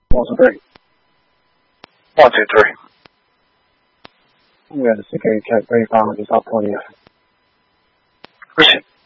123. 123. We had a security check very far on the top 20th. Proceed.